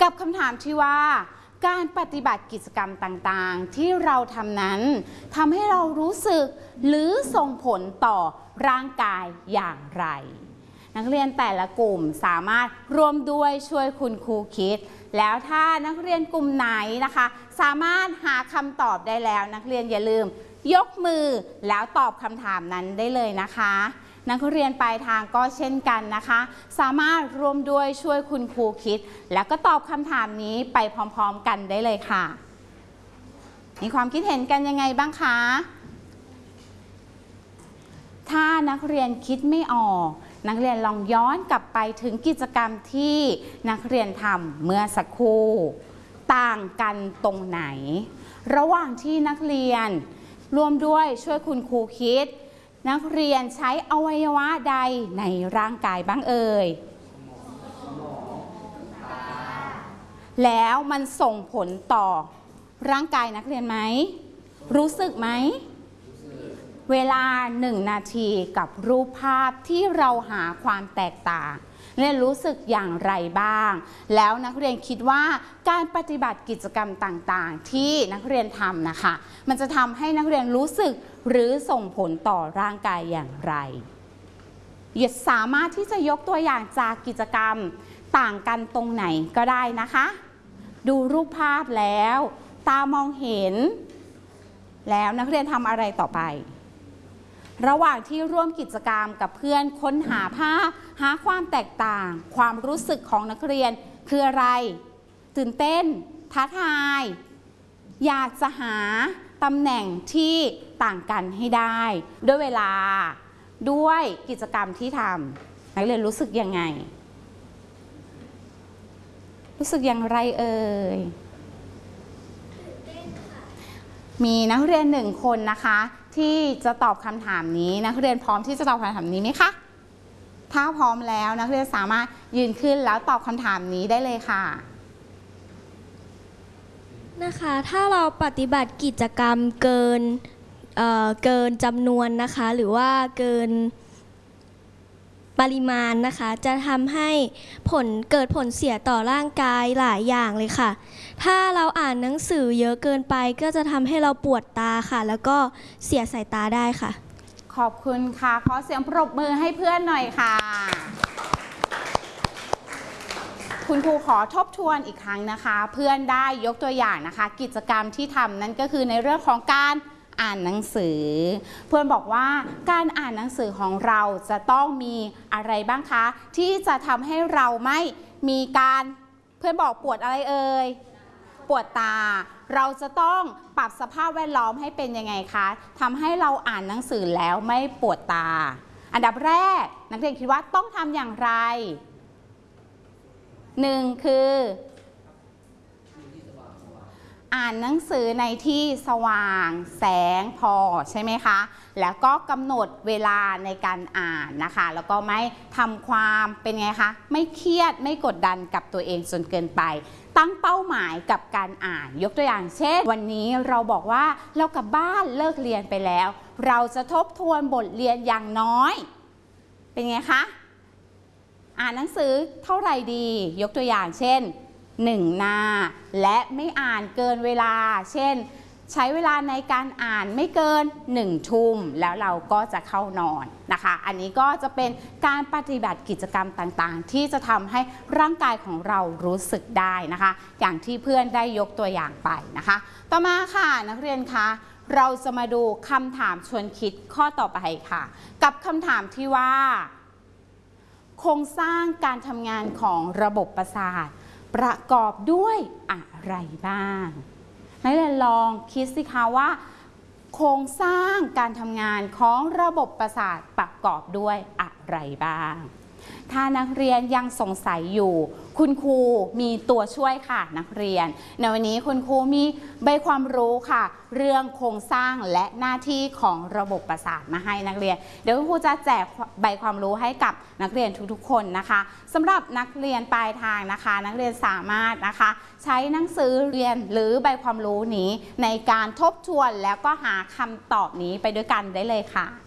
กับคำถามที่ว่าการปฏิบัติกิจกรรมต่างๆที่เราทำนั้นทำให้เรารู้สึกหรือส่งผลต่อร่างกายอย่างไรนักเรียนแต่ละกลุ่มสามารถร่วมด้วยช่วยคุณครูคิดแล้วถ้านักเรียนกลุ่มไหนนะคะสามารถหาคำตอบได้แล้วนักเรียนอย่าลืมยกมือแล้วตอบคำถามนั้นได้เลยนะคะนักเรียนปลายทางก็เช่นกันนะคะสามารถร่วมด้วยช่วยคุณครูคิดแล้วก็ตอบคำถามนี้ไปพร้อมๆกันได้เลยค่ะมีความคิดเห็นกันยังไงบ้างคะถ้านักเรียนคิดไม่ออกนักเรียนลองย้อนกลับไปถึงกิจกรรมที่นักเรียนทำเมื่อสักครู่ต่างกันตรงไหนระหว่างที่นักเรียนร่วมด้วยช่วยคุณครูคิดนักเรียนใช้อวัยวะใดในร่างกายบ้างเอ่ยแล้วมันส่งผลต่อร่างกายนักเรียนไหมรู้สึกไหมเวลา1 นาทีกับรูปภาพที่เราหาความแตกต่างเรียนรู้สึกอย่างไรบ้างแล้วนักเรียนคิดว่าการปฏิบัติกิจกรรมต่างๆที่นักเรียนทำนะคะมันจะทำให้นักเรียนรู้สึกหรือส่งผลต่อร่างกายอย่างไรสามารถที่จะยกตัวอย่างจากกิจกรรมต่างกันตรงไหนก็ได้นะคะดูรูปภาพแล้วตามองเห็นแล้วนักเรียนทำอะไรต่อไประหว่างที่ร่วมกิจกรรมกับเพื่อนค้นหาภาพหาความแตกต่างความรู้สึกของนักเรียนคืออะไรตื่นเต้นท้าทายอยากจะหาตำแหน่งที่ต่างกันให้ได้ด้วยเวลาด้วยกิจกรรมที่ทำนักเรียนรู้สึกยังไงรู้สึกอย่างไรเอ่ยมีนักเรียน1 คนนะคะที่จะตอบคำถามนี้นักเรียนพร้อมที่จะตอบคำถามนี้ไหมคะถ้าพร้อมแล้วนักเรียนสามารถยืนขึ้นแล้วตอบคำถามนี้ได้เลยค่ะนะคะถ้าเราปฏิบัติกิจกรรมเกินจำนวนนะคะหรือว่าเกินปริมาณนะคะจะทำให้เกิดผลเสียต่อร่างกายหลายอย่างเลยค่ะถ้าเราอ่านหนังสือเยอะเกินไปก็จะทำให้เราปวดตาค่ะแล้วก็เสียสายตาได้ค่ะขอบคุณค่ะขอเสียงปรบมือให้เพื่อนหน่อยค่ะคุณครูขอทบทวนอีกครั้งนะคะเพื่อนได้ยกตัวอย่างนะคะกิจกรรมที่ทำนั่นก็คือในเรื่องของการอ่านหนังสือเพื่อนบอกว่าการอ่านหนังสือของเราจะต้องมีอะไรบ้างคะที่จะทำให้เราไม่มีการเพื่อนบอกปวดอะไรเอ่ยปวดตาเราจะต้องปรับสภาพแวดล้อมให้เป็นยังไงคะทำให้เราอ่านหนังสือแล้วไม่ปวดตาอันดับแรกนักเรียนคิดว่าต้องทำอย่างไร1คืออ่านหนังสือในที่สว่างแสงพอใช่ไหมคะแล้วก็กำหนดเวลาในการอ่านนะคะแล้วก็ไม่ทำความเป็นไงคะไม่เครียดไม่กดดันกับตัวเองจนเกินไปตั้งเป้าหมายกับการอ่านยกตัวอย่างเช่นวันนี้เราบอกว่าเรากลับบ้านเลิกเรียนไปแล้วเราจะทบทวนบทเรียนอย่างน้อยเป็นไงคะอ่านหนังสือเท่าไหร่ดียกตัวอย่างเช่น1 หน้าและไม่อ่านเกินเวลาเช่นใช้เวลาในการอ่านไม่เกิน1 ทุ่มแล้วเราก็จะเข้านอนนะคะอันนี้ก็จะเป็นการปฏิบัติกิจกรรมต่างๆที่จะทำให้ร่างกายของเรารู้สึกได้นะคะอย่างที่เพื่อนได้ยกตัวอย่างไปนะคะต่อมาค่ะนักเรียนคะเราจะมาดูคำถามชวนคิดข้อต่อไปค่ะกับคำถามที่ว่าโครงสร้างการทำงานของระบบประสาทประกอบด้วยอะไรบ้างนักเรียนลองคิดสิคะว่าโครงสร้างการทำงานของระบบประสาทประกอบด้วยอะไรบ้างถ้านักเรียนยังสงสัยอยู่คุณครูมีตัวช่วยค่ะนักเรียนในวันนี้คุณครูมีใบความรู้ค่ะเรื่องโครงสร้างและหน้าที่ของระบบประสาทมาให้นักเรียนเดี๋ยวคุณครูจะแจกใบความรู้ให้กับนักเรียนทุกๆคนนะคะสำหรับนักเรียนปลายทางนะคะนักเรียนสามารถนะคะใช้หนังสือเรียนหรือใบความรู้นี้ในการทบทวนแล้วก็หาคำตอบนี้ไปด้วยกันได้เลยค่ะ